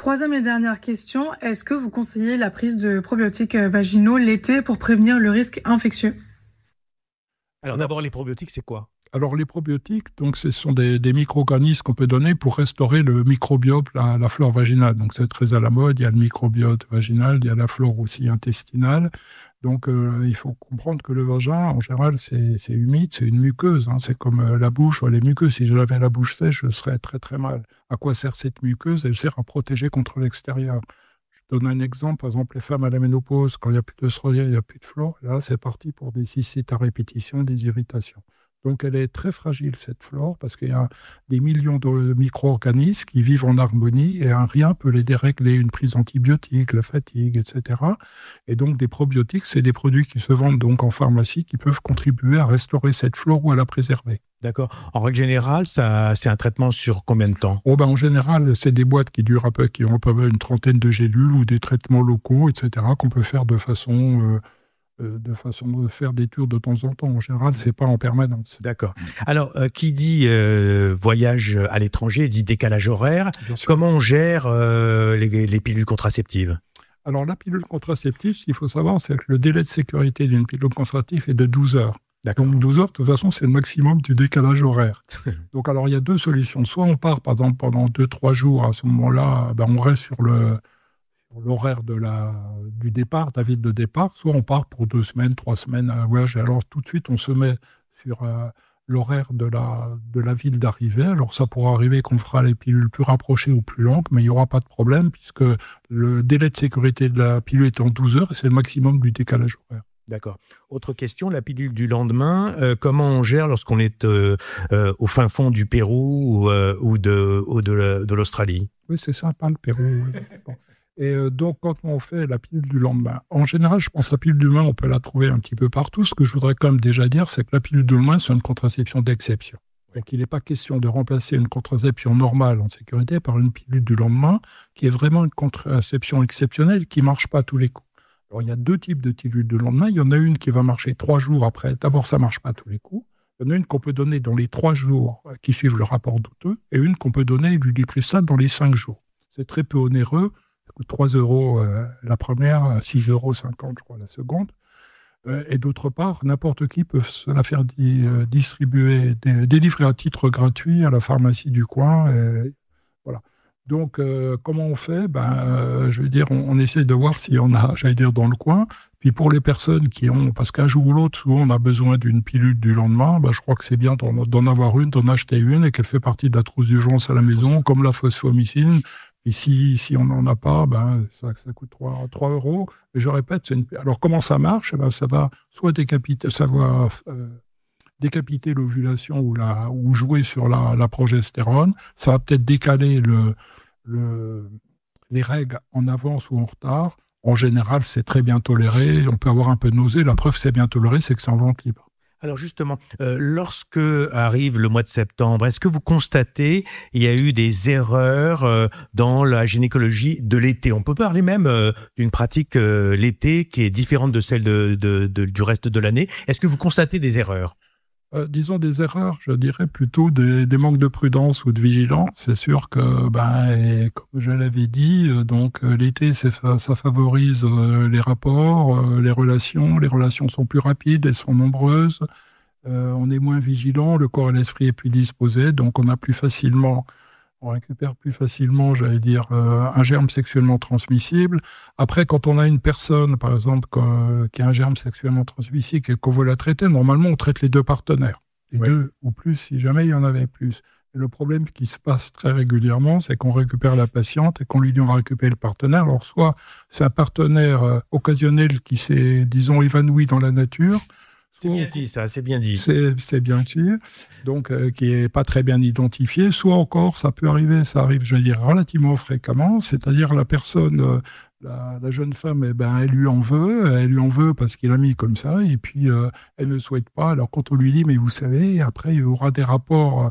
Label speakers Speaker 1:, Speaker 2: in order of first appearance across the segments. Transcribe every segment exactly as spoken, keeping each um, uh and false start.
Speaker 1: troisième et dernière question, est-ce que vous conseillez la prise de probiotiques vaginaux l'été pour prévenir le risque infectieux ?
Speaker 2: Alors d'abord, les probiotiques, c'est quoi ?
Speaker 3: Alors les probiotiques, donc, ce sont des, des micro-organismes qu'on peut donner pour restaurer le microbiote, la, la flore vaginale. Donc c'est très à la mode, il y a le microbiote vaginal, il y a la flore aussi intestinale. Donc euh, il faut comprendre que le vagin, en général, c'est, c'est humide, c'est une muqueuse. Hein. C'est comme euh, la bouche ou les muqueuses. Si j'avais la bouche sèche, je serais très très mal. À quoi sert cette muqueuse ? Elle sert à protéger contre l'extérieur. Je donne un exemple, par exemple, les femmes à la ménopause, quand il n'y a plus d'œstrogène, il n'y a plus de flore, là c'est parti pour des cystites à répétition, des irritations. Donc elle est très fragile, cette flore, parce qu'il y a des millions de micro-organismes qui vivent en harmonie et un rien peut les dérégler, une prise antibiotique, la fatigue, et cetera. Et donc des probiotiques, c'est des produits qui se vendent donc en pharmacie qui peuvent contribuer à restaurer cette flore ou à la préserver.
Speaker 2: D'accord. En règle générale, ça, c'est un traitement sur combien de temps ?
Speaker 3: Oh ben, en général, c'est des boîtes qui durent un peu, qui ont à peu près une trentaine de gélules ou des traitements locaux, et cetera, qu'on peut faire de façon... Euh, de façon de faire des tours de temps en temps. En général, c'est pas en permanence.
Speaker 2: D'accord. Alors, euh, qui dit euh, voyage à l'étranger, dit décalage horaire. Comment on gère euh, les, les pilules contraceptives ?
Speaker 3: Alors, la pilule contraceptive, ce qu'il faut savoir, c'est que le délai de sécurité d'une pilule contraceptive est de douze heures.
Speaker 2: D'accord.
Speaker 3: Donc, douze heures, de toute façon, c'est le maximum du décalage horaire. Donc, alors, il y a deux solutions. Soit on part, par exemple, pendant deux trois jours. À ce moment-là, ben, on reste sur le... l'horaire de la, du départ, de la ville de départ, soit on part pour deux semaines, trois semaines à un voyage. Alors tout de suite, on se met sur euh, l'horaire de la, de la ville d'arrivée. Alors ça pourra arriver qu'on fera les pilules plus rapprochées ou plus longues, mais il n'y aura pas de problème puisque le délai de sécurité de la pilule est en douze heures et c'est le maximum du décalage horaire.
Speaker 2: D'accord. Autre question, la pilule du lendemain, euh, comment on gère lorsqu'on est euh, euh, au fin fond du Pérou ou, euh, ou, de, ou de, la, de l'Australie ?
Speaker 3: Oui, c'est sympa le Pérou. Oui. Bon. Et euh, donc, quand on fait la pilule du lendemain, en général, je pense que la pilule du lendemain, on peut la trouver un petit peu partout. Ce que je voudrais quand même déjà dire, c'est que la pilule du lendemain, c'est une contraception d'exception. Donc, il n'est pas question de remplacer une contraception normale en sécurité par une pilule du lendemain, qui est vraiment une contraception exceptionnelle qui ne marche pas à tous les coups. Alors, il y a deux types de pilules du lendemain. Il y en a une qui va marcher trois jours après. D'abord, ça ne marche pas à tous les coups. Il y en a une qu'on peut donner dans les trois jours qui suivent le rapport douteux, et une qu'on peut donner, du glyphosate, dans les cinq jours. C'est très peu onéreux. Ça coûte trois euros euh, la première, six euros cinquante, je crois, la seconde. Euh, et d'autre part, n'importe qui peut se la faire di- euh, distribuer, dé- délivrer à titre gratuit à la pharmacie du coin. Et, voilà. Donc, euh, comment on fait ? Ben, euh, je veux dire, on, on essaie de voir s'il y en a, j'allais dire, dans le coin. Puis pour les personnes qui ont, parce qu'un jour ou l'autre, souvent on a besoin d'une pilule du lendemain, ben, je crois que c'est bien d'en, d'en avoir une, d'en acheter une et qu'elle fait partie de la trousse d'urgence à la maison, comme la phosphomycine. Et si, si on n'en a pas, ben, ça, ça coûte trois euros. Et je répète, c'est une... alors comment ça marche ? Ben, ça va soit décapiter, ça va euh, décapiter l'ovulation ou, la, ou jouer sur la, la progestérone. Ça va peut-être décaler le, le, les règles en avance ou en retard. En général, c'est très bien toléré. On peut avoir un peu de nausée. La preuve, c'est bien toléré, c'est que c'est en vente libre.
Speaker 2: Alors justement, euh, lorsque arrive le mois de septembre, est-ce que vous constatez il y a eu des erreurs euh, dans la gynécologie de l'été ? On peut parler même euh, d'une pratique euh, l'été qui est différente de celle de, de, de, du reste de l'année. Est-ce que vous constatez des erreurs ?
Speaker 3: Euh, disons des erreurs, je dirais plutôt des, des manques de prudence ou de vigilance. C'est sûr que, ben, et comme je l'avais dit, euh, donc euh, l'été, c'est, ça favorise euh, les rapports, euh, les relations. Les relations sont plus rapides, elles sont nombreuses. Euh, on est moins vigilant, le corps et l'esprit est plus disposé, donc on a plus facilement, on récupère plus facilement, j'allais dire, euh, un germe sexuellement transmissible. Après, quand on a une personne, par exemple, qui a un germe sexuellement transmissible et qu'on veut la traiter, normalement, on traite les deux partenaires. Les oui. deux ou plus, si jamais il y en avait plus. Et le problème qui se passe très régulièrement, c'est qu'on récupère la patiente et qu'on lui dit on va récupérer le partenaire. Alors, soit c'est un partenaire euh, occasionnel qui s'est, disons, évanoui dans la nature.
Speaker 2: C'est bien dit, ça, c'est bien dit.
Speaker 3: C'est, c'est bien dit, donc euh, qui n'est pas très bien identifié. Soit encore, ça peut arriver, ça arrive, je veux dire, relativement fréquemment, c'est-à-dire la personne, euh, la, la jeune femme, eh ben, elle lui en veut, elle lui en veut parce qu'il a mis comme ça, et puis euh, elle ne souhaite pas. Alors quand on lui dit, mais vous savez, après il y aura des rapports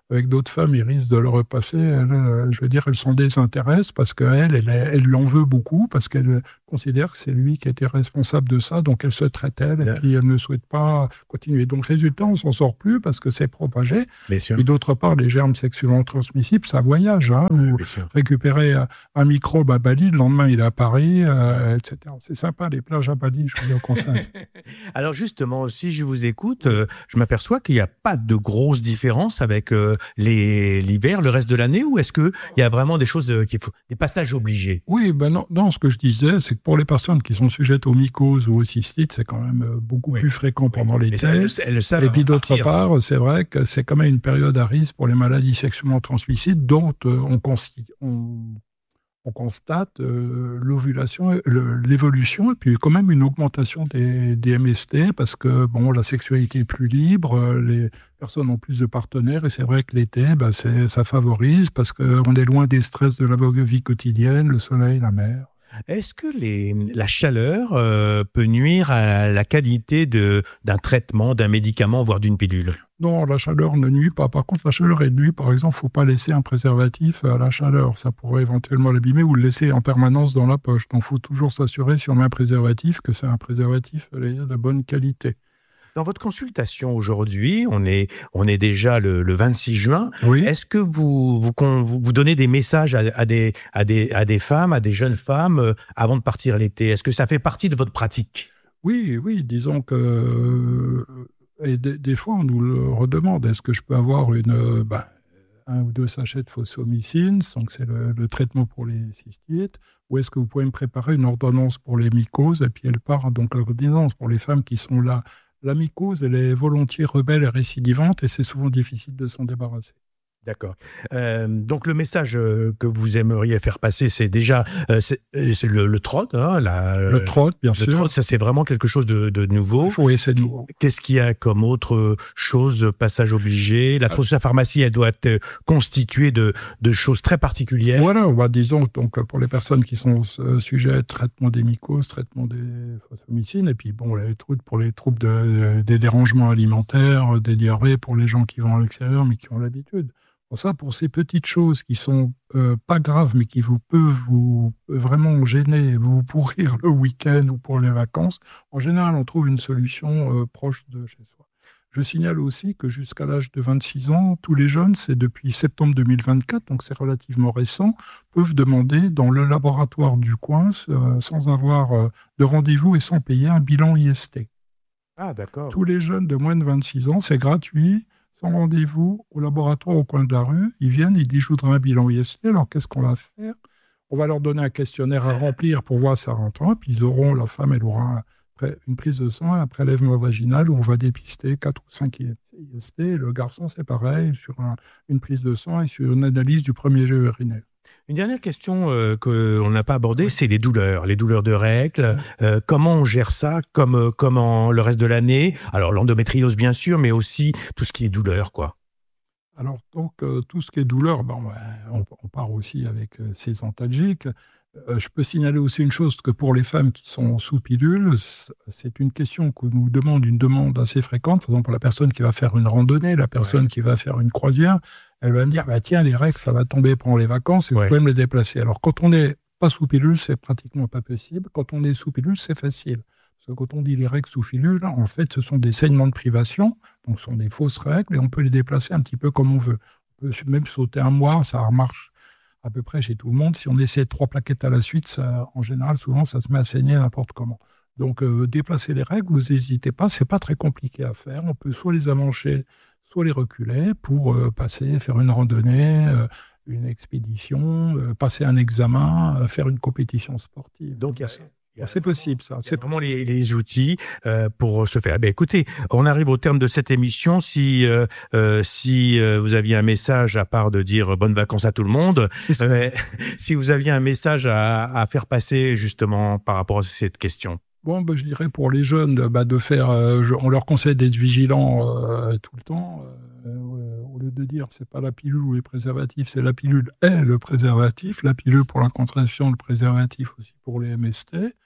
Speaker 3: avec d'autres femmes, il risque de le repasser. Elle, euh, je veux dire, elle s'en désintéresse parce qu'elle, elle, elle lui en veut beaucoup, parce qu'elle considère que c'est lui qui était responsable de ça, donc elle se traite elle, et puis elle ne souhaite pas continuer. Donc, résultat, on s'en sort plus parce que c'est propagé. Et d'autre part, les germes sexuellement transmissibles, ça voyage. Hein, vous récupérez un microbe à Bali, le lendemain, il est à Paris, euh, et cetera. C'est sympa, les plages à Bali, je vous le conseille.
Speaker 2: Alors justement, si je vous écoute, euh, je m'aperçois qu'il n'y a pas de grosse différence avec euh, les, l'hiver, le reste de l'année, ou est-ce qu'il y a vraiment des choses, euh, qu'il faut, des passages obligés?
Speaker 3: Oui, ben non, non, ce que je disais, c'est que pour les personnes qui sont sujettes aux mycoses ou aux cystites, c'est quand même beaucoup oui. plus fréquent pendant oui. l'été. Elles, elles le savent, et puis d'autre partir. part, c'est vrai que c'est quand même une période à risque pour les maladies sexuellement transmissibles dont euh, on, consti- on, on constate euh, l'ovulation, le, l'évolution, et puis quand même une augmentation des, des M S T, parce que bon, la sexualité est plus libre, les personnes ont plus de partenaires, et c'est vrai que l'été, ben, c'est, ça favorise, parce qu'on est loin des stress de la vie quotidienne, le soleil, la mer.
Speaker 2: Est-ce que les, la chaleur euh, peut nuire à la qualité de, d'un traitement, d'un médicament, voire d'une pilule?
Speaker 3: Non, la chaleur ne nuit pas. Par contre, la chaleur est nuit. Par exemple, il ne faut pas laisser un préservatif à la chaleur. Ça pourrait éventuellement l'abîmer ou le laisser en permanence dans la poche. Donc, il faut toujours s'assurer, si on met un préservatif, que c'est un préservatif de bonne qualité.
Speaker 2: Dans votre consultation aujourd'hui, on est, on est déjà le, le vingt-six juin.
Speaker 3: Oui.
Speaker 2: Est-ce que vous, vous, vous donnez des messages à, à, des, à, des, à des femmes, à des jeunes femmes euh, avant de partir l'été? Est-ce que ça fait partie de votre pratique?
Speaker 3: Oui, oui. Disons que euh, et des, des fois, on nous le redemande. Est-ce que je peux avoir une, ben, un ou deux sachets de phosphomycine, donc c'est le, le traitement pour les cystites, ou est-ce que vous pouvez me préparer une ordonnance pour les mycoses? Et puis elle part donc à l'ordonnance pour les femmes qui sont là. La mycose, elle est volontiers rebelle et récidivante, et c'est souvent difficile de s'en débarrasser.
Speaker 2: D'accord. Euh, donc le message que vous aimeriez faire passer, c'est déjà euh, c'est, c'est le, le trot, hein, la,
Speaker 3: le trot, bien
Speaker 2: le
Speaker 3: sûr.
Speaker 2: Trot, ça c'est vraiment quelque chose de, de nouveau.
Speaker 3: Oui, c'est nouveau.
Speaker 2: Qu'est-ce qu'il y a comme autre chose, passage obligé? La, ah. la pharmacie, elle doit être constituée de, de choses très particulières.
Speaker 3: Voilà, bah, disons donc pour les personnes qui sont euh, sujettes, traitement des mycoses, traitement des phosphomycines, et puis bon, les trucs pour les troubles de, des dérangements alimentaires, des diarrhées pour les gens qui vont à l'extérieur mais qui ont l'habitude. Pour ça, pour ces petites choses qui sont euh, pas graves, mais qui vous peuvent vous vraiment gêner, vous pourrir le week-end ou pour les vacances, en général, on trouve une solution euh, proche de chez soi. Je signale aussi que jusqu'à l'âge de vingt-six ans, tous les jeunes, c'est depuis septembre deux mille vingt-quatre, donc c'est relativement récent, peuvent demander dans le laboratoire du coin, euh, sans avoir euh, de rendez-vous et sans payer, un bilan I S T.
Speaker 2: Ah, d'accord.
Speaker 3: Tous les jeunes de moins de vingt-six ans, c'est gratuit. Sans rendez-vous au laboratoire au coin de la rue, ils viennent, ils disent « je voudrais un bilan I S T ». Alors, qu'est-ce qu'on va faire? On va leur donner un questionnaire à remplir pour voir ça rentrant, puis ils auront, la femme, elle aura une prise de sang, un prélèvement vaginal où on va dépister quatre ou cinq I S T. Le garçon, c'est pareil, sur un, une prise de sang et sur une analyse du premier jet urinaire.
Speaker 2: Une dernière question euh, qu'on n'a pas abordée, oui. c'est les douleurs, les douleurs de règles. Euh, comment on gère ça comme, euh, comme en, le reste de l'année? Alors, l'endométriose, bien sûr, mais aussi tout ce qui est douleur, quoi.
Speaker 3: Alors, donc, euh, tout ce qui est douleur, ben, on, on part aussi avec euh, ces antalgiques. Euh, je peux signaler aussi une chose, que pour les femmes qui sont sous pilule, c'est une question que nous demande, une demande assez fréquente. Par exemple, la personne qui va faire une randonnée, la personne ouais. qui va faire une croisière, elle va me dire, bah, tiens, les règles, ça va tomber pendant les vacances et ouais. vous pouvez me les déplacer. Alors, quand on n'est pas sous pilule, c'est pratiquement pas possible. Quand on est sous pilule, c'est facile. Parce que quand on dit les règles sous pilule, en fait, ce sont des saignements de privation, donc ce sont des fausses règles, et on peut les déplacer un petit peu comme on veut. On peut même sauter un mois, ça marche à peu près chez tout le monde. Si on essaie trois plaquettes à la suite, ça, en général, souvent, ça se met à saigner n'importe comment. Donc, euh, déplacer les règles, vous n'hésitez pas, c'est pas très compliqué à faire. On peut soit les amancher, soit les reculer pour euh, passer, faire une randonnée, euh, une expédition, euh, passer un examen, euh, faire une compétition sportive.
Speaker 2: Donc, il y a...
Speaker 3: C'est possible, ça.
Speaker 2: C'est vraiment les, les outils euh, pour se faire. Eh bien, écoutez, on arrive au terme de cette émission. Si euh, euh, si euh, vous aviez un message, à part de dire bonnes vacances à tout le monde, euh, si vous aviez un message à, à faire passer justement par rapport à cette question.
Speaker 3: Bon, ben, je dirais pour les jeunes, bah, de faire. Euh, je, on leur conseille d'être vigilants euh, tout le temps. Euh, au lieu de dire c'est pas la pilule ou les préservatifs, c'est la pilule et le préservatif. La pilule pour la contraception, le préservatif aussi pour les M S T.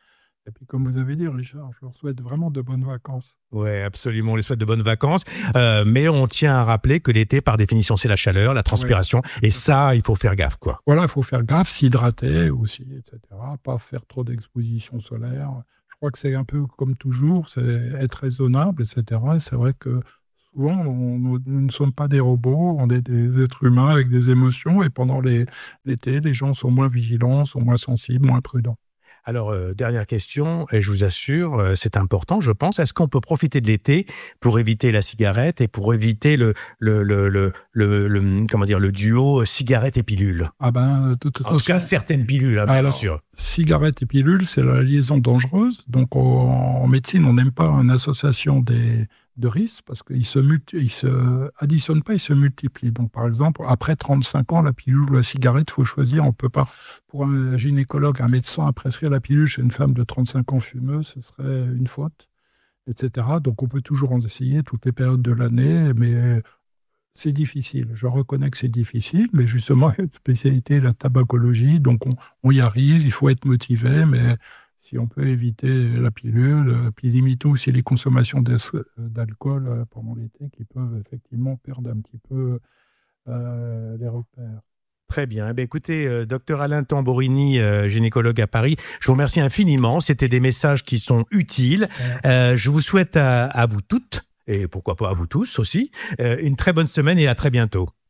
Speaker 3: Et puis, comme vous avez dit, Richard, je leur souhaite vraiment de bonnes vacances.
Speaker 2: Oui, absolument. On les souhaite de bonnes vacances. Euh, mais on tient à rappeler que l'été, par définition, c'est la chaleur, la transpiration. Ouais. Et ça, il faut faire gaffe, quoi.
Speaker 3: Voilà, il faut faire gaffe, s'hydrater aussi, et cetera. Pas faire trop d'exposition solaire. Je crois que c'est un peu comme toujours, c'est être raisonnable, et cetera. Et c'est vrai que souvent, on, nous ne sommes pas des robots, on est des êtres humains avec des émotions. Et pendant les, l'été, les gens sont moins vigilants, sont moins sensibles, moins prudents.
Speaker 2: Alors, euh, dernière question, et je vous assure, euh, c'est important, je pense. Est-ce qu'on peut profiter de l'été pour éviter la cigarette et pour éviter le, le, le, le, le, le comment dire, le duo cigarette et pilule?
Speaker 3: Ah ben, de toute
Speaker 2: en façon, tout cas, certaines pilules, hein, bien sûr.
Speaker 3: Cigarette et pilule, c'est la liaison dangereuse. Donc, en, en médecine, on n'aime pas une association des de risques parce qu'ils se, multi- ils se additionnent pas, ils se multiplient. Donc, par exemple, après trente-cinq ans, la pilule ou la cigarette, il faut choisir. On peut pas, pour un gynécologue, un médecin, à prescrire la pilule chez une femme de trente-cinq ans fumeuse, ce serait une faute, et cetera. Donc, on peut toujours en essayer toutes les périodes de l'année, mais c'est difficile. Je reconnais que c'est difficile, mais justement, une spécialité, la tabacologie, donc on, on y arrive, il faut être motivé, mais si on peut éviter la pilule, puis limiter aussi les consommations d'alcool pendant l'été qui peuvent effectivement perdre un petit peu euh, les repères.
Speaker 2: Très bien. Eh bien écoutez, euh, docteur Alain Tamborini, euh, gynécologue à Paris, je vous remercie infiniment. C'était des messages qui sont utiles. Euh, je vous souhaite à, à vous toutes, et pourquoi pas à vous tous aussi, euh, une très bonne semaine et à très bientôt.